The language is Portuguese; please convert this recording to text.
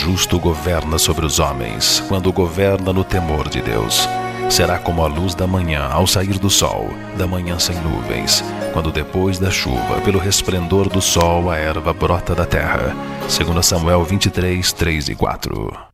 justo governa sobre os homens, quando governa no temor de Deus. Será como a luz da manhã ao sair do sol, da manhã sem nuvens, quando depois da chuva, pelo resplendor do sol, a erva brota da terra. 2 Samuel 23, 3 e 4.